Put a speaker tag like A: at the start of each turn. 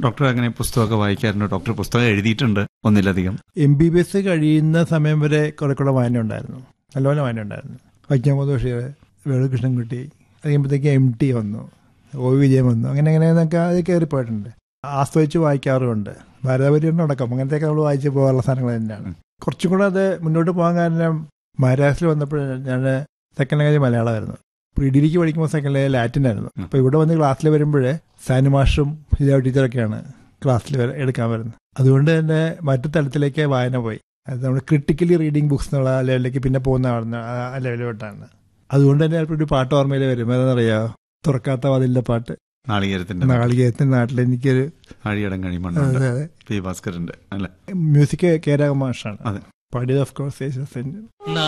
A: Doctor അങ്ങനെ പുസ്തകമൊക്കെ വായിക്കാറുണ്ട്? Doctor പുസ്തകം എഴുതിയിട്ടുണ്ട് ഒന്നിലധികം.
B: MBBS കഴിയുന്ന സമയം വരെ കുറെ വായന ഉണ്ടായിരുന്നു, നല്ലപോലെ വായന ഉണ്ടായിരുന്നു. വൈക്കം മുഹമ്മദ് ബഷീർ, വേണുകൃഷ്ണൻകുട്ടി, അത് കഴിയുമ്പോഴത്തേക്ക് MT വന്നു, OV വിജയൻ വന്നു, അങ്ങനെയൊക്കെ അത് കയറിപ്പോയിട്ടുണ്ട്. ആസ്വദിച്ച് വായിക്കാറുമുണ്ട്. ഭാരതപര്യടനം അടക്കം അങ്ങനത്തെയൊക്കെ നമ്മൾ വായിച്ച് പോകാനുള്ള സാധനങ്ങൾ തന്നെയാണ്. കുറച്ചും കൂടെ അത് മുന്നോട്ട് പോകാൻ കാരണം മഹാരാഷ്ട്രയിൽ വന്നപ്പോൾ ഞാൻ സെക്കൻഡ് ലാംഗ്വേജ് മലയാളമായിരുന്നു. ഡിഗ്രിക്ക് പഠിക്കുമ്പോൾ സെക്കൻഡ് ലാംഗ്വേജ് ലാറ്റിൻ ആയിരുന്നു. അപ്പോൾ ഇവിടെ വന്ന് ക്ലാസ്സിൽ വരുമ്പോഴേ സാനു മാഷും ഹിജാബ് ടീച്ചറൊക്കെയാണ് ക്ലാസ്സിൽ എടുക്കാൻ വരുന്നത്. അതുകൊണ്ട് തന്നെ മറ്റു തലത്തിലേക്ക് വായന പോയി. അത് നമ്മൾ ക്രിട്ടിക്കലി റീഡിങ് ബുക്സ് എന്നുള്ള ലെവലിലേക്ക് പിന്നെ പോകുന്ന ആ ലെവലിലോട്ടാണ്. അതുകൊണ്ട് തന്നെ ചിലപ്പോൾ ഒരു പാട്ട് ഓർമ്മയിൽ വരും. ഏതാണെന്നറിയാമോ? തുറക്കാത്ത വാതിലിന്റെ പാട്ട്, നാളികേരത്തിന്റെ നാട്ടിൽ എനിക്കൊരു
A: ഭാസ്കറിന്റെ അല്ലെ,
B: മ്യൂസിക് കെ രാഘവ മാഷാണ് പാടിയത്. Of course